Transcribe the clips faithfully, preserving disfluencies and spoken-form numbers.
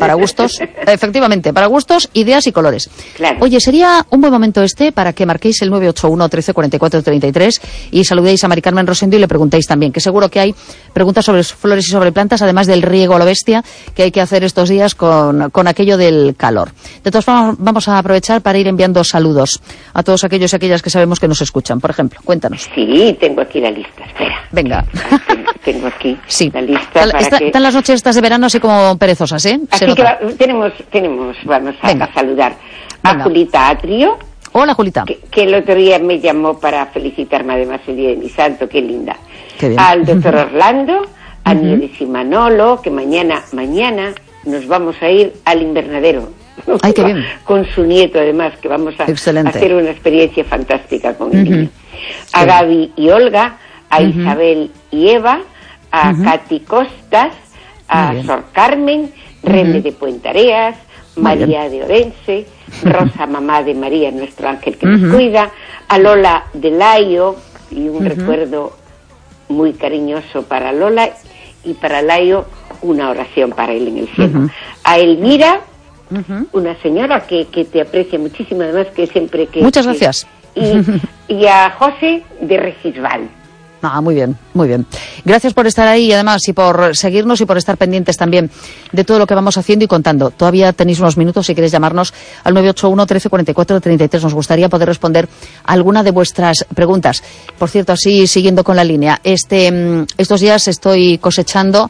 para gustos, efectivamente, para gustos, ideas y colores. Claro. Oye, sería un buen momento este para que marquéis el nueve ocho uno, trece, cuarenta y cuatro, treinta y tres y saludéis a Mari Carmen Rosendo y le preguntéis también, que seguro que hay preguntas sobre flores y sobre plantas, además del riego a lo bestia que hay que hacer estos días con, con aquello del calor. De todas formas, vamos a aprovechar para ir enviando saludos a todos aquellos y aquellas que sabemos que nos escuchan. Por ejemplo, cuéntanos. Sí, tengo aquí la lista, espera. Venga. Tengo aquí sí. la lista. Están para está, que... está las noches estas de verano así como perezosas, ¿eh? Así Se que nota. va, tenemos, tenemos, vamos a, Venga. a saludar a Venga. Julita Atrio. Hola, Julita. Que, que el otro día me llamó para felicitarme además el día de mi santo, qué linda. Qué bien. Al doctor Orlando, a Nieves y Manolo, que mañana, mañana nos vamos a ir al invernadero. Ay, qué bien. Con su nieto, además, que vamos a, a hacer una experiencia fantástica con el niño. A sí. Gaby y Olga, a Uh-huh. Isabel y Eva, a uh-huh. Katy Costas, a Sor Carmen, Reme uh-huh. de Puentareas, María de Orense, Rosa Mamá de María, nuestro ángel que uh-huh. nos cuida, a Lola de Laio, y un uh-huh. recuerdo muy cariñoso para Lola, y para Laio una oración para él en el cielo. Uh-huh. A Elvira, uh-huh. una señora que, que te aprecia muchísimo, además que siempre que... Muchas gracias. Que, y, y a José de Regisbal. Ah, muy bien, muy bien. Gracias por estar ahí y además y por seguirnos y por estar pendientes también de todo lo que vamos haciendo y contando. Todavía tenéis unos minutos si queréis llamarnos al nueve ocho uno, trece, cuarenta y cuatro, treinta y tres. Nos gustaría poder responder a alguna de vuestras preguntas. Por cierto, así siguiendo con la línea, este, estos días estoy cosechando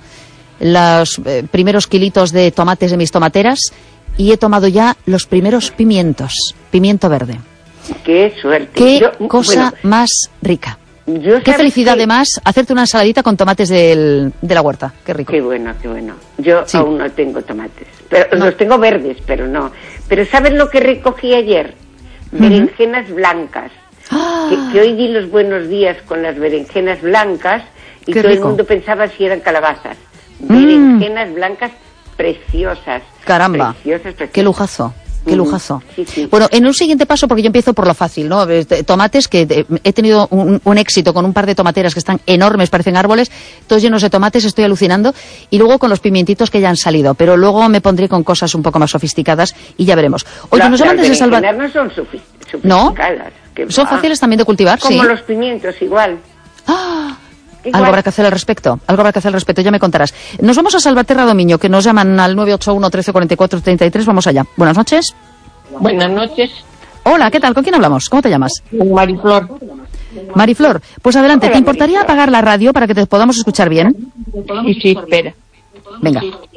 los eh, primeros kilitos de tomates de mis tomateras y he tomado ya los primeros pimientos, pimiento verde. ¡Qué suerte! ¡Qué Yo, cosa bueno, más rica! Yo Qué felicidad, que... además, hacerte una ensaladita con tomates del, de la huerta. Qué rico. Qué bueno, qué bueno. Yo sí. aún no tengo tomates. Pero no. Los tengo verdes, pero no. Pero ¿sabes lo que recogí ayer? Uh-huh. Berenjenas blancas. ¡Ah! Que, que hoy di los buenos días con las berenjenas blancas y qué todo rico. El mundo pensaba si eran calabazas. Berenjenas mm. blancas preciosas. Caramba. Preciosas, preciosas. Qué lujazo. Qué lujazo. Sí, sí. Bueno, en un siguiente paso, porque yo empiezo por lo fácil, ¿no? Tomates, que he tenido un, un éxito con un par de tomateras que están enormes, parecen árboles, todos llenos de tomates, estoy alucinando, y luego con los pimientitos que ya han salido, pero luego me pondré con cosas un poco más sofisticadas y ya veremos. Oye, la, nos llaman desde Salvador. No son sofisticadas. ¿No? Que, ¿Son ah, fáciles también de cultivar? Como sí. los pimientos, igual. ¡Ah! Igual. Algo habrá que hacer al respecto, algo habrá que hacer al respecto, ya me contarás. Nos vamos a Salvaterra Domiño, que nos llaman al nueve ocho uno, trece, cuarenta y cuatro, treinta y tres, vamos allá. Buenas noches. Buenas noches. Hola, ¿qué tal? ¿Con quién hablamos? ¿Cómo te llamas? Mariflor. Mariflor, pues adelante, Hola, ¿te importaría Mariflor. apagar la radio para que te podamos escuchar bien? Sí, sí, espera. Venga,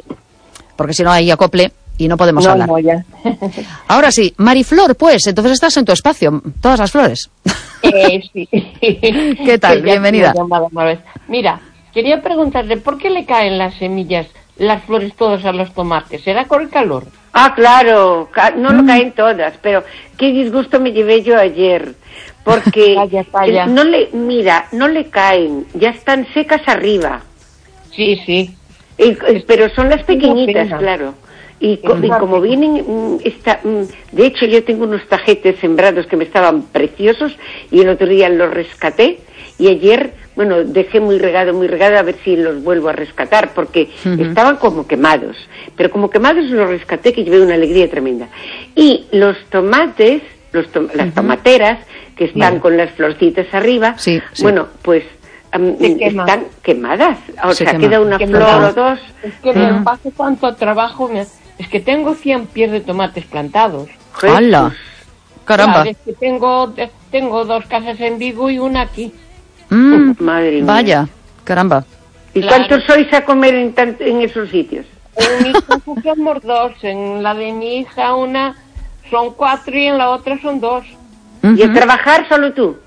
porque si no hay acople y no podemos no, hablar. No, ya. Ahora sí, Mariflor, pues, entonces estás en tu espacio, todas las flores. Eh, sí. ¿Qué tal? Que ya Bienvenida. te he llamado una vez. Mira, quería preguntarle, ¿por qué le caen las semillas, las flores todas a los tomates? ¿Será por el calor? Ah, claro, ca no Mm. lo caen todas, pero qué disgusto me llevé yo ayer, porque Vaya, vaya. no le, mira, no le caen, ya están secas arriba, Sí, sí. y, pero son las Una pequeñitas, pena. claro, y, co y Una como pena. vienen, mm, esta, mm, de hecho yo tengo unos tajetes sembrados que me estaban preciosos y el otro día los rescaté y ayer, bueno, dejé muy regado, muy regado a ver si los vuelvo a rescatar porque Uh-huh. estaban como quemados, pero como quemados los rescaté que llevé una alegría tremenda. Y los tomates, los to las Uh-huh. tomateras que están Sí. con las florcitas arriba, Sí, sí. bueno, pues um, Se quema. están quemadas, o Se sea, quema. queda una Quema. flor o dos. Es que Ujú. me paso tanto trabajo. Me... Es que tengo cien pies de tomates plantados. Jesús. ¡Hala! Caramba. Claro, es que tengo, tengo dos casas en Vigo y una aquí. Mm, Madre mía. vaya, caramba. ¿Y Claro. cuántos sois a comer en, tan- en esos sitios? En mi casa somos dos, en la de mi hija una son cuatro y en la otra son dos. ¿Y a Ujú. trabajar solo tú?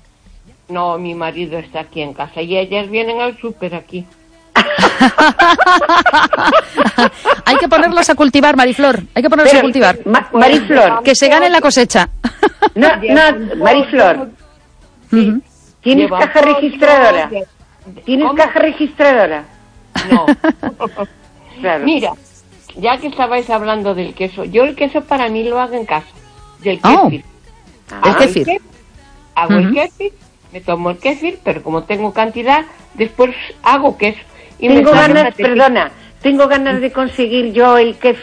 No, mi marido está aquí en casa y ellas vienen al súper aquí. Hay que ponerlos a cultivar, Mariflor, hay que ponerlos Pero, a cultivar. Ma- Mariflor, Que se gane la cosecha. no, no, Mariflor, Ujú. ¿tienes Lleva caja pollo, registradora? de- ¿Tienes ¿Cómo? caja registradora? No. Claro. Mira, ya que estabais hablando del queso, yo el queso para mí lo hago en casa. Del Oh. kéfir. Ah, El Hago kéfir. Hago el Ujú. kéfir, me tomo el kéfir, pero como tengo cantidad, después hago queso. Y me tengo sale ganas, una tepita. perdona, tengo ganas de conseguir yo el que